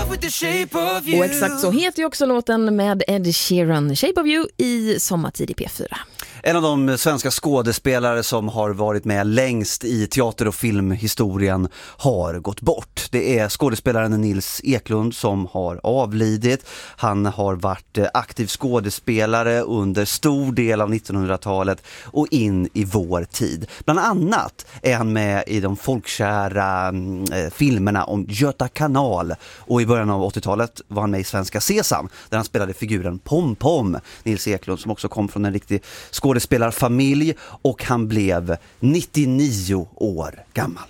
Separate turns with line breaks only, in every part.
with the shape of you.
Och exakt så heter ju också låten med Ed Sheeran, Shape of You, i Sommartid i P4.
En av de svenska skådespelare som har varit med längst i teater- och filmhistorien har gått bort. Det är skådespelaren Nils Eklund som har avlidit. Han har varit aktiv skådespelare under stor del av 1900-talet och in i vår tid. Bland annat är han med i de folkkära filmerna om Göta kanal, och i början av 80-talet var han med i Svenska Sesam där han spelade figuren Pom Pom. Nils Eklund, som också kom från en riktig skådespelarfamilj, och han blev 99 år gammal.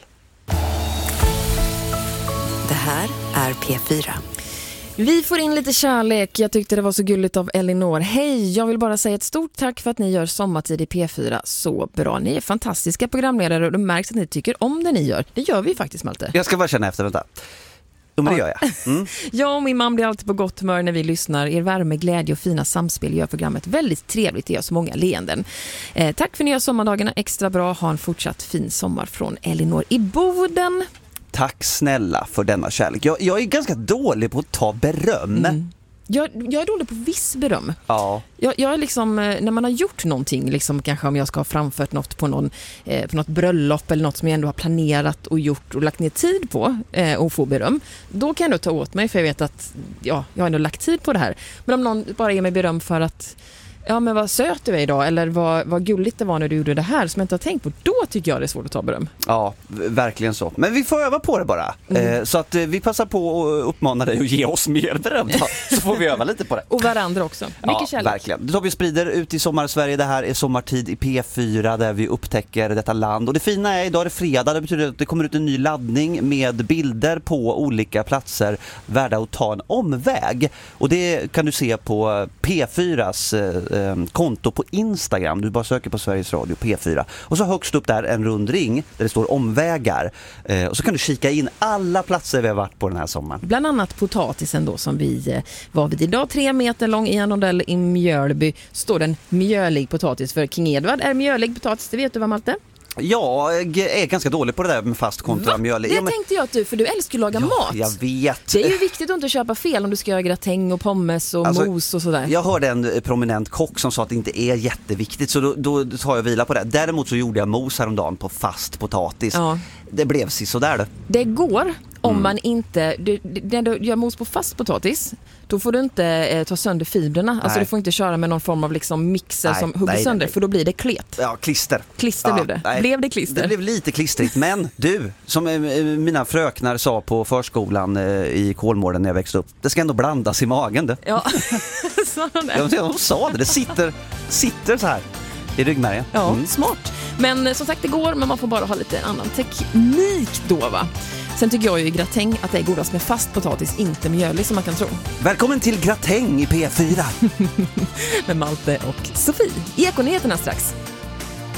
Det här är P4.
Vi får in lite kärlek. Jag tyckte det var så gulligt av Elinor. Hej, jag vill bara säga ett stort tack för att ni gör Sommartid i P4 så bra. Ni är fantastiska programledare och det märks att ni tycker om det ni gör. Det gör vi faktiskt, Malte.
Jag ska bara känna efter, vänta. Jo, men det gör jag.
Jag och min man blir alltid på gott humör när vi lyssnar. Er värme, glädje och fina samspel gör programmet väldigt trevligt. Det gör så många leenden. Tack för nya sommardagarna. Extra bra. Ha en fortsatt fin sommar från Elinor i Boden.
Tack snälla för denna kärlek. Jag är ganska dålig på att ta beröm.
Jag är dålig på viss beröm.
Ja.
Jag är liksom, när man har gjort någonting, liksom, kanske om jag ska ha framfört något på något bröllop eller något som jag ändå har planerat och gjort och lagt ner tid på och få beröm, då kan jag ändå ta åt mig, för jag vet att jag har ändå lagt tid på det här. Men om någon bara ger mig beröm för att ja, men vad söt du är idag, eller vad gulligt det var när du gjorde det här som jag inte har tänkt på, då tycker jag det är svårt att ta beröm.
Ja, verkligen så. Men vi får öva på det bara. Så att vi passar på att uppmana dig att ge oss mer beröm. Så får vi öva lite på det.
Och varandra också. Mycket kärlek.
Verkligen. Då tar vi sprider ut i Sommarsverige. Det här är Sommartid i P4 där vi upptäcker detta land. Och det fina är, idag är det fredag. Det betyder att det kommer ut en ny laddning med bilder på olika platser värda att ta en omväg. Och det kan du se på P4s konto på Instagram. Du bara söker på Sveriges Radio P4 och så högst upp där en rund ring där det står omvägar, och så kan du kika in alla platser vi har varit på den här sommaren.
Bland annat potatisen då som vi var vid idag, 3 meter lång i en rondell i Mjölby, står den mjölig potatis, för King Edward är mjölig potatis, det vet du vad, Malte?
Jag är ganska dålig på det där med fast kontra mjölig.
Det tänkte jag att du, för du älskar att laga mat.
Jag vet.
Det är ju viktigt att inte köpa fel om du ska göra gratäng och pommes och mos och sådär.
Jag hörde en prominent kock som sa att det inte är jätteviktigt, så då tar jag vila på det. Däremot så gjorde jag mos häromdagen på fast potatis. Ja. Det blev sådär då.
Det går om man inte, när du gör mos på fast potatis, då får du inte ta sönder fibrerna. Alltså du får inte köra med någon form av liksom mixer som hugger sönder, för då blir det klet.
Ja, klister.
Klister blev det. Nej. Blev det klister?
Det blev lite klistrigt, men du, som mina fröknar sa på förskolan i Kolmården när jag växte upp, det ska ändå blandas i magen det.
Ja, sa de det?
De sa det sitter så här i ryggmärgen.
Ja, smart. Men som sagt, det går, men man får bara ha lite annan teknik då, va? Sen tycker jag ju i gratäng att det är godast med fast potatis, inte mjölig som man kan tro.
Välkommen till gratäng i P4.
Med Malte och Sofie. Ekonyheterna strax.